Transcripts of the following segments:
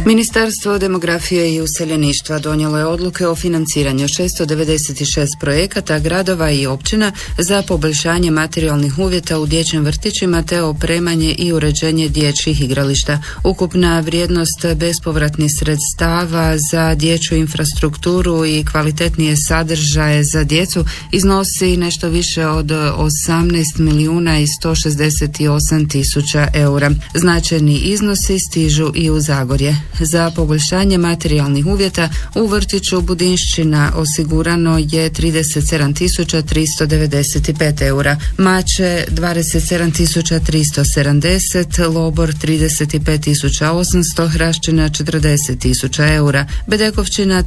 Ministarstvo demografije i useljeništva donijelo je odluke o financiranju 696 projekata gradova i općina za poboljšanje materijalnih uvjeta u dječjim vrtićima te opremanje i uređenje dječjih igrališta. Ukupna vrijednost bespovratnih sredstava za dječju infrastrukturu i kvalitetnije sadržaje za djecu iznosi nešto više od 18.168.000 eura. Značajni iznosi stižu i u Zagorje. Za poboljšanje materijalnih uvjeta u vrtiću Budinšćina osigurano je 37.395 eura, Mače 27.370, Lobor 35.800, Hraščina 40.000 eura, Bedekovčina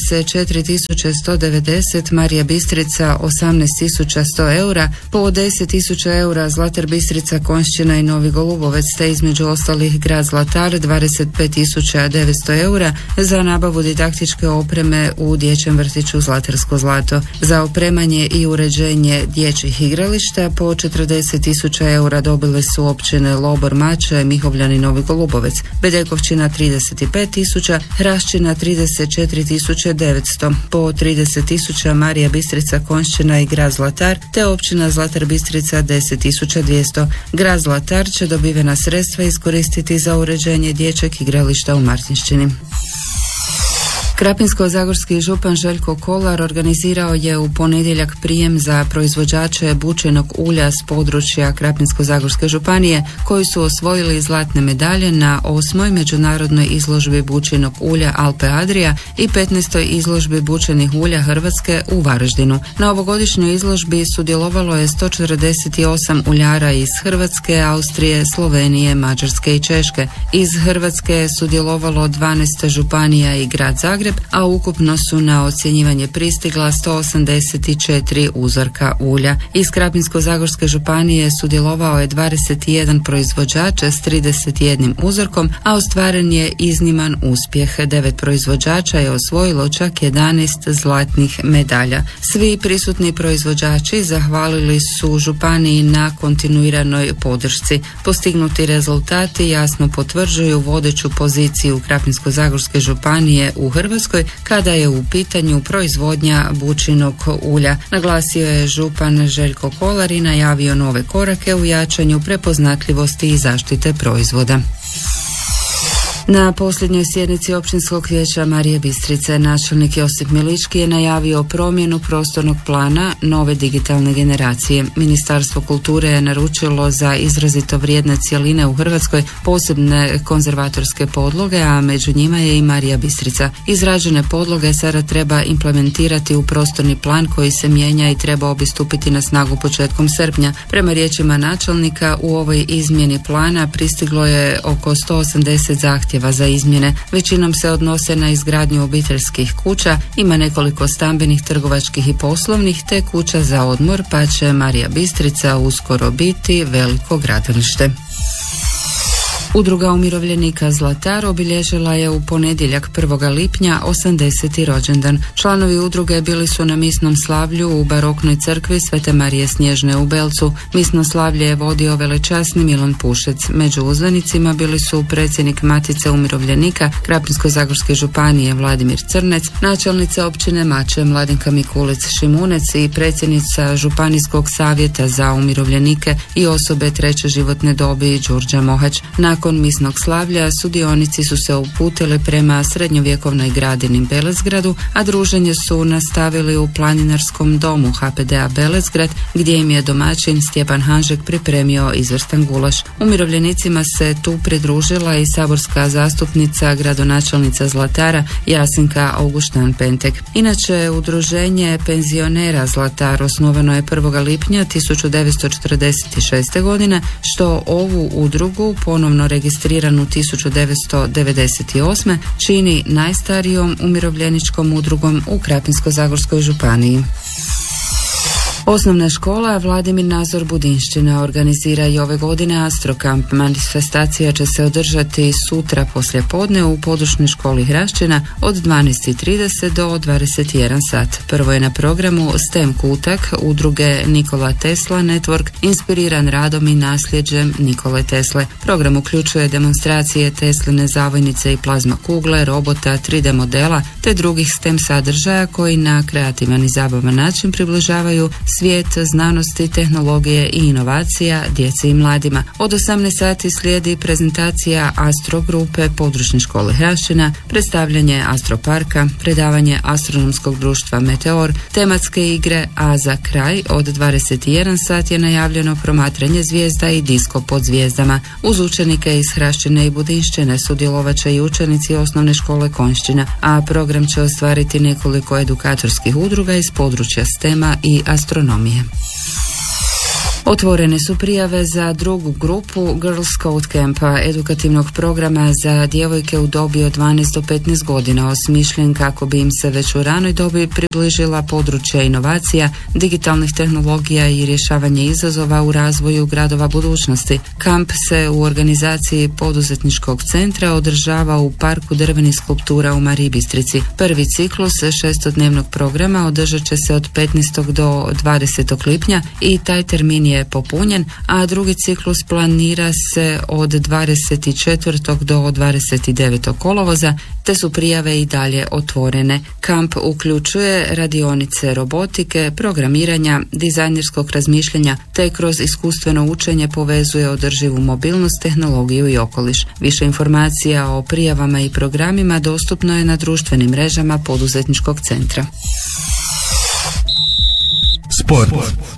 34.190, Marija Bistrica 18.100 eura, po 10.000 eura Zlatar Bistrica, Konjšćina i Novi Golubovec, te između ostalih grad Zlatar 25.900 eura za nabavu didaktičke opreme u dječjem vrtiću Zlatarsko zlato. Za opremanje i uređenje dječjih igrališta po 40.000 eura dobile su općine Lobor, Mače, Mihovljan i Novi Golubovec, Bedekovčina 35.000, Hraščina 34.900, po 30.000 Marija Bistrica, Konjšćina i grad Zlatar, te općina Zlatar Bistrica 10.200. Grad Zlatar će dobivena sredstva iskoristiti za uređenje dječjeg igrališta u Martinšćini. Krapinsko-zagorski župan Željko Kolar organizirao je u ponedjeljak prijem za proizvođače bučenog ulja s područja Krapinsko-zagorske županije koji su osvojili zlatne medalje na 8. međunarodnoj izložbi bučenog ulja Alpe Adria i 15. izložbi bučenih ulja Hrvatske u Varaždinu. Na ovogodišnjoj izložbi sudjelovalo je 148 uljara iz Hrvatske, Austrije, Slovenije, Mađarske i Češke. Iz Hrvatske je sudjelovalo 12 županija i grad Zagreb, a ukupno su na ocjenjivanje pristigla 184 uzorka ulja. Iz Krapinsko-zagorske županije sudjelovao je 21 proizvođač s 31 uzorkom, a ostvaren je izniman uspjeh. 9 proizvođača je osvojilo čak 11 zlatnih medalja. Svi prisutni proizvođači zahvalili su županiji na kontinuiranoj podršci. Postignuti rezultati jasno potvrđuju vodeću poziciju Krapinsko-zagorske županije u Hrvatskoj kada je u pitanju proizvodnja bučinog ulja. Naglasio je župan Željko Kolar i najavio nove korake u jačanju prepoznatljivosti i zaštite proizvoda. Na posljednjoj sjednici općinskog vijeća Marije Bistrice načelnik Josip Milički je najavio promjenu prostornog plana nove digitalne generacije. Ministarstvo kulture je naručilo za izrazito vrijedne cjeline u Hrvatskoj posebne konzervatorske podloge, a među njima je i Marija Bistrica. Izrađene podloge sada treba implementirati u prostorni plan koji se mijenja i trebao bi stupiti na snagu početkom srpnja. Prema riječima načelnika, u ovoj izmjeni plana pristiglo je oko 180 zahtjeva za izmjene. Većinom se odnose na izgradnju obiteljskih kuća, ima nekoliko stambenih, trgovačkih i poslovnih te kuća za odmor, pa će Marija Bistrica uskoro biti veliko gradilište. Udruga umirovljenika Zlatar obilježila je u ponedjeljak 1. lipnja 80. rođendan. Članovi udruge bili su na misnom slavlju u baroknoj crkvi Svete Marije Snježne u Belcu. Misno slavlje je vodio velečasni Milan Pušec. Među uzvanicima bili su predsjednik Matice umirovljenika Krapinsko-zagorske županije Vladimir Crnec, načelnica općine Mače Mladenka Mikulec Šimunec i predsjednica Županijskog savjeta za umirovljenike i osobe treće životne dobi Đurđa Mohać. Nakon misnog slavlja sudionici su se uputili prema srednjovjekovnoj gradini Belezgradu, a druženje su nastavili u planinarskom domu HPD-a Belezgrad, gdje im je domaćin Stjepan Hanžek pripremio izvrstan gulaš. Umirovljenicima se tu pridružila i saborska zastupnica, gradonačelnica Zlatara Jasenka Augustan Pentek. Inače, udruženje penzionera Zlatar osnovano je 1. lipnja 1946. godine, što ovu udrugu ponovno registriranu 1998. čini najstarijom umirovljeničkom udrugom u Krapinsko-zagorskoj županiji. Osnovna škola Vladimir Nazor Budinšćina organizira i ove godine Astrokamp. Manifestacija će se održati sutra poslijepodne u područnoj školi Hrašćina od 12:30 do 21 sat. Prvo je na programu STEM kutak udruge Nikola Tesla Network, inspiriran radom i nasljeđem Nikole Tesle. Program uključuje demonstracije Tesline zavojnice i plazma kugle, robota, 3D modela te drugih STEM sadržaja koji na kreativan i zabavan način približavaju svijet znanosti, tehnologije i inovacija djeci i mladima. Od 18 sati slijedi prezentacija Astro grupe područne škole Hrašćina, predstavljanje Astroparka, predavanje Astronomskog društva Meteor, tematske igre, a za kraj od 21 sat je najavljeno promatranje zvijezda i disko pod zvijezdama. Uz učenike iz Hrašćine i Budinšćine sudjelovat će i učenici osnovne škole Konjšćina, a program će ostvariti nekoliko edukatorskih udruga iz područja STEM-a i astronomije. Otvorene su prijave za drugu grupu Girls Scout Campa, edukativnog programa za djevojke u dobi od 12 do 15 godina, osmišljen kako bi im se već u ranoj dobi približila područja inovacija, digitalnih tehnologija i rješavanje izazova u razvoju gradova budućnosti. Kamp se u organizaciji poduzetničkog centra održava u parku drvenih skulptura u Mariji Bistrici. Prvi ciklus 6-dnevnog programa održat će se od 15. do 20. lipnja i taj termin je popunjen, a drugi ciklus planira se od 24. do 29. kolovoza, te su prijave i dalje otvorene. Kamp uključuje radionice robotike, programiranja, dizajnerskog razmišljanja, te kroz iskustveno učenje povezuje održivu mobilnost, tehnologiju i okoliš. Više informacija o prijavama i programima dostupno je na društvenim mrežama poduzetničkog centra. Sport.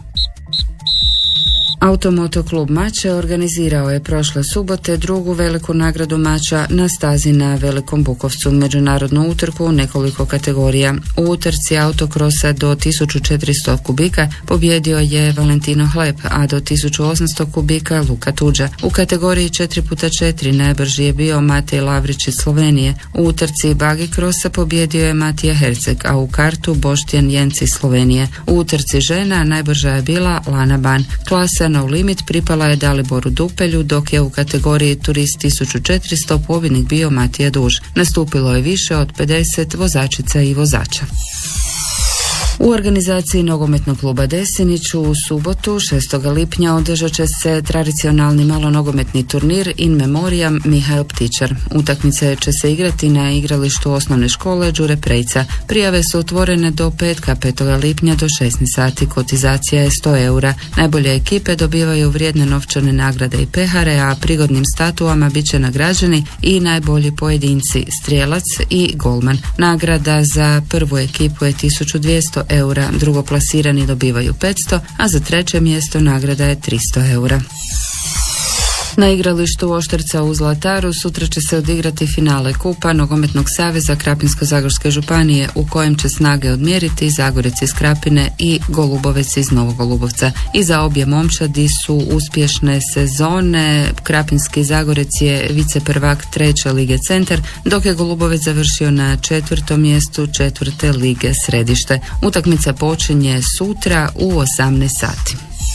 Automoto klub Mače organizirao je prošle subote drugu veliku nagradu Mača na stazi na Velikom Bukovcu, međunarodnu utrku u nekoliko kategorija. U utrci autokrosa do 1400 kubika pobjedio je Valentino Hleb, a do 1800 kubika Luka Tuđa. U kategoriji 4x4 najbrži je bio Matej Lavrić iz Slovenije. U utrci bagi krosa pobjedio je Matija Herceg, a u kartu Boštjan Jenci iz Slovenije. U utrci žena najbrža je bila Lana Ban. Klasa No Limit pripala je Daliboru Dupelju, dok je u kategoriji Turist 1400 pobjednik bio Matija Duž. Nastupilo je više od 50 vozačica i vozača. U organizaciji nogometnog kluba Desinić u subotu 6. lipnja održat će se tradicionalni malonogometni turnir In Memoriam Mihael Ptičar. Utakmice će se igrati na igralištu osnovne škole Đure Prejca. Prijave su otvorene do petka 5. lipnja do 16 sati. Kotizacija je 100 eura. Najbolje ekipe dobivaju vrijedne novčane nagrade i pehare, a prigodnim statuama bit će nagrađeni i najbolji pojedinci, strijelac i golman. Nagrada za prvu ekipu je 1200 eura, drugoplasirani dobivaju 500, a za treće mjesto nagrada je 300 eura. Na igralištu Oštrca u Zlataru sutra će se odigrati finale Kupa Nogometnog saveza Krapinsko-zagorske županije, u kojem će snage odmjeriti Zagorec iz Krapine i Golubovec iz Novog Golubovca. Iza obje momčadi su uspješne sezone. Krapinski Zagorec je viceprvak 3. lige Centar, dok je Golubovec završio na 4. mjestu 4. lige Središte. Utakmica počinje sutra u 18 sati.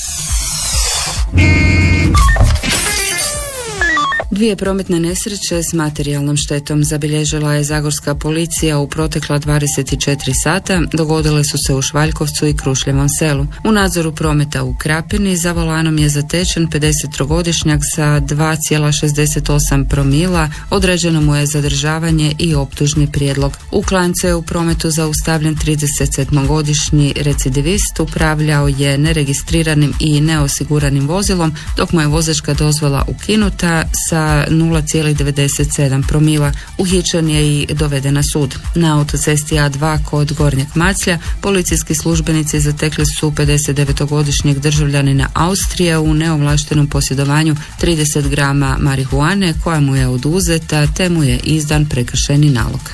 Dvije prometne nesreće s materijalnom štetom zabilježila je zagorska policija u protekla 24 sata. Dogodile su se u Švaljkovcu i Krušljevom selu. U nadzoru prometa u Krapini za volanom je zatečen 53-godišnjak sa 2,68 promila. Određeno mu je zadržavanje i optužni prijedlog. U Klanjcu je u prometu zaustavljen 37-godišnji recidivist. Upravljao je neregistriranim i neosiguranim vozilom, dok mu je vozačka dozvola ukinuta sa 0,97 promila. Uhićen je i doveden na sud. Na autocesti A2 kod Gornjeg Maclja policijski službenici zatekli su 59-godišnjeg državljanina Austrije u neovlaštenom posjedovanju 30 grama marihuane koja mu je oduzeta, te mu je izdan prekršajni nalog.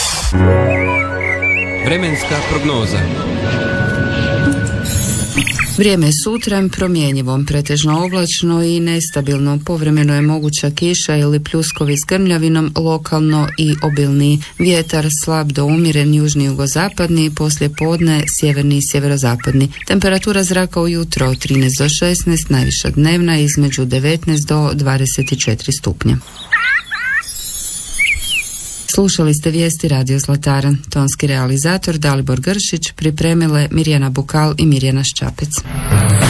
Vremenska prognoza. Vrijeme je sutra promjenjivo, pretežno oblačno i nestabilno. Povremeno je moguća kiša ili pljuskovi s grmljavinom, lokalno i obilni. Vjetar slab do umjeren južni jugozapadni, poslije podne sjeverni i sjeverozapadni. Temperatura zraka ujutro od 13 do 16, najviša dnevna između 19 do 24 stupnja. Slušali ste vijesti Radio Zlatara. Tonski realizator Dalibor Gršić, pripremile Mirjana Bukal i Mirjana Ščapec.